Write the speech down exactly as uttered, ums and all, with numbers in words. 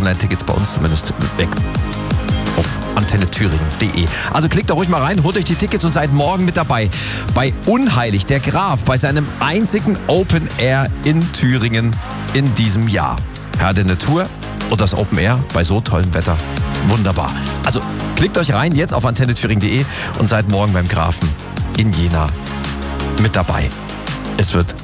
Online-Tickets bei uns zumindest weg. Auf antenne thüringen punkt de. Also klickt da ruhig mal rein, holt euch die Tickets und seid morgen mit dabei. Bei Unheilig, der Graf, bei seinem einzigen Open Air in Thüringen in diesem Jahr. Herr der Natur und das Open Air bei so tollem Wetter. Wunderbar. Also klickt euch rein jetzt auf antenne thüringen punkt de und seid morgen beim Grafen in Jena mit dabei. Es wird